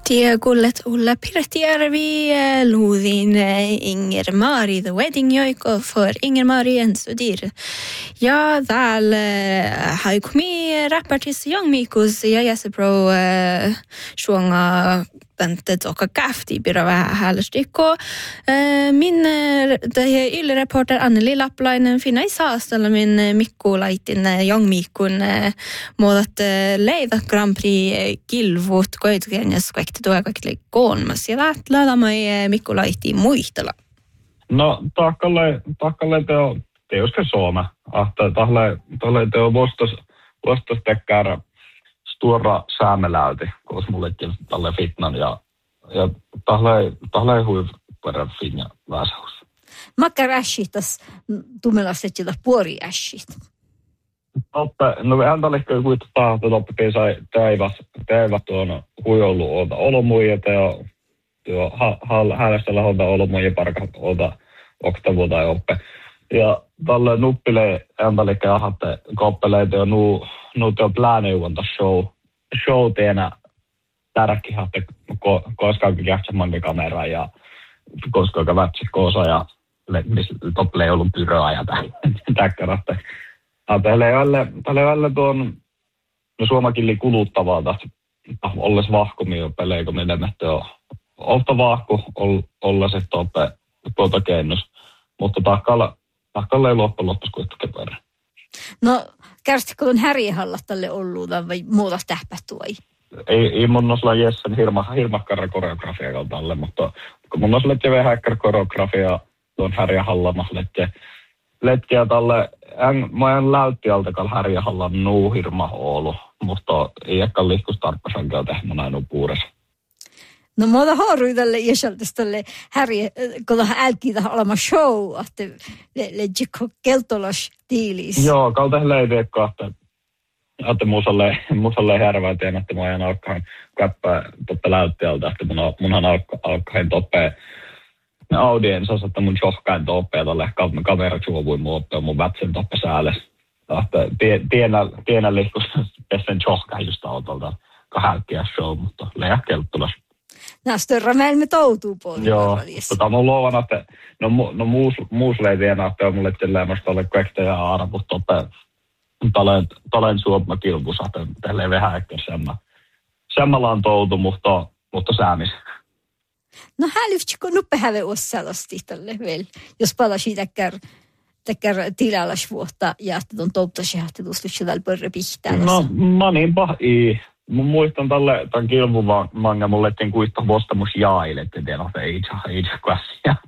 Tie kullet Ulla Pirtjärvi luudin Inger Mari The Wedding Joiko för Inger Mari en studir. Ja, täällä haikumi rappartis Young Mikus ja jäsepro suonga tante toka käfti pira vähän hälstikko. Min ylreporter Anneli Lapplainen finna i saastalla min Mikko laitin Young Mikun muodat leida Grand Prix kilvut koitukengäs kaikki tuo kaikki kolmas ja lähtää mai Mikko laiti muistella. No takkalle teoske Suomea. Tahle teo vastas tekkär stora säämeläyti, koska mullekin tälle fitnan ja tahle hui perä finja väsähus. Makkar äshitas tummelaset jota puori äshit. No hän tälle kuitenkin tahto toppii sai teivät tuon huijollu olta olomuijat ja häälestellä olta olomuijat parka olta oktavu tai oppe. Ja tälle nuppile äntälike ahatte koppeleita ja nu teo plääneuvonta show teena tärkkihatte koskaakin kähtsämankin kamera ja koskaakin vätsit koosa ja toppele ei ollut pyroa ja täkkaratte. Tälle välillä tuon suomakilli kuluttavaa tahti olles vahkumia peleikö menemättä jo olta vahku ollaset tuota kennus. Mutta takkalla ei loppujen kuitenkin perä. No, kärstikö on härjehalla tälle olluuta vai muuta tähpättua? Ei mun osla Jessen hirmakkara koreografia tälle, mutta kun mun osla lette vähäkkar koreografia tuon härjehalla letkeä tälle, mä en läytti altakal härjehallan nuu hirma olu, mutta ei ehkä liikkus tarppasankaan tehmänä nuu puuressa. No muuta haarui tälle iäsaltis tälle härje, kun älkii tähän olema show, että le keltolas tiilis. Joo, kalta leiviekko, että musalle härvää tien, että mä ajan alkaen käppää toppe läyttialta, että munhan alkaen toppe audiensas, että mun johkain toppe tälle kameratsuovuin mun oppia mun vätsen toppe sääles. Tienä liikkus pessen johkain just autolta kahälkkiä show, mutta leijä keltolas. Nästörrä meillä me toutuu puolella. Joo, mutta mä luovan, että no muus leivienä, että on mulle tillämästä ole kaikta ja arvut toppe talen suomma kilpus, että tälleen vähän ehkä semmalla on toutu, mutta säämis. No hälyftsikö nuppehäve ossalasti tälle vielä, jos palasi täkkär tilallas vuotta ja että on touptasi hähtetustutsi tällä pörre pihtää. No mä niin pahii. Mä muistan tämän kilpumanga mulle ettiin kuittaa vostamus jaile, että tiedä, että ei käsiä.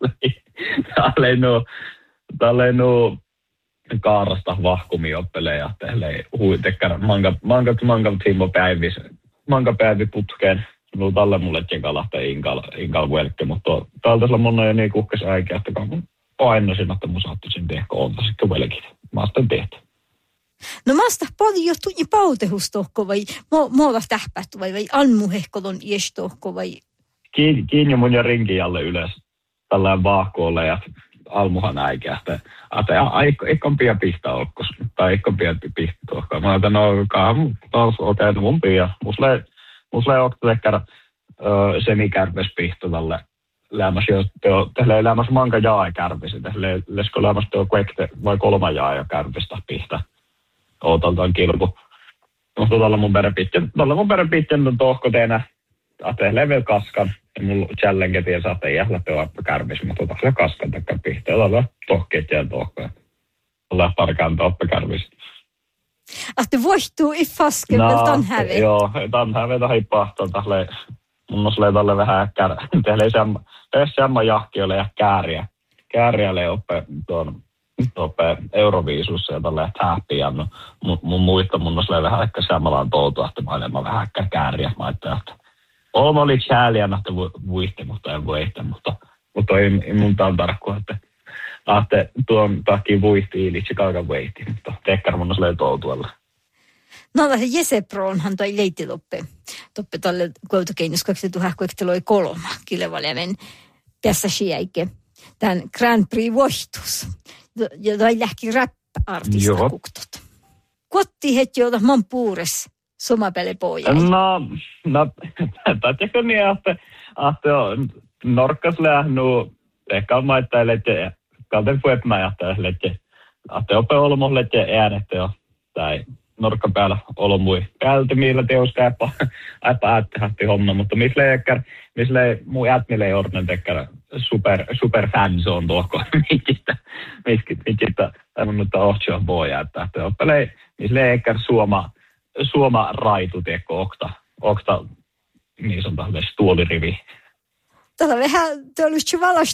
Tälleen kaarasta vahkumia oppelee ja tälleen tekkär manga tiimo päivis. Manga päivi putkeen. No tälle mulle ettiin kalahtaa inkal velkki, mutta täältä mun on jo niin kuhkes äikä, että kun painosin, että mun saattuisin tehdä olta sitten velkit. Mä sitten tehty. No maasta paljon tunni pautehustohko vai muuta tähpättu vai almuhehkolon iestokko vai? Kiinni mun ja rinkin alle ylös tällainen vaahkoolle ja almuhan äikästä. Eikon pia pihtaa okkos tai eikon pia pihtaa tohkaa. Mä ajattelin, no taas okei, mun pia. Musle okta tekkär semikärpes pihto tälle lämmäs jo tehdään lämmäs manka jaa kärpisi. Tehdään lesko lämmäs teo kuekte vai 3 jaa kärpistä pihtä. Ootaltaan kilpu. Mutta tällä mun perän pitkin on tohko teenä. Tehdään vielä kaskan. Ja mulla challenge tien saatte jählä peoappa kärpisi. Mutta tällä kaskan takkaan pihtä. Tällä tohkeet jää tohkoja. Tällä tarkaan tohpa kärpisi. Ahte voihtuu i fasken väl tanhäve? Joo, tanhäve tahi pahtoon tälle. Mun oslee tälle vähän tehdään semma jahkiolle ja kääriälle oppe tuon Euroviisussa ja tälle häppiä. Mun muista mun oslee vähän ehkä semmalaan toutua, että mä olen vähän ehkä kääriä. Mä ajattelin, että olma oli chääliä, että vuihti, mutta en voihti. Mutta ei mun tämän tarkkua, että tuon takia vuihti ilitsi kaukan voihti. Mutta tekkär mun oslee toutuella. No Jeseproonhan toi leitti toppe tälle koulukeinus 2023 kilevalemen tässä siäike. Tämän Grand Prix voihtus. Ja toi lähki rap-artista kuktot. Kotti heti jota man puures somapele poja. No, tätäkö niin, että norkkas lähnu, ehkä maittaa, että kalten puhetmä jähtää, että ope olmo, että äänet jo, tai norkka päällä olmui päältä, millä teoska äppä homma, mutta misle muu ätmille ordnen tekkär super fans on tuokko, mikistä mutta ohtsoa poja, että oppele, misle eikä suoma raitu teko okta niin sanotaan tuolirivi. Tätä vähän, te olisi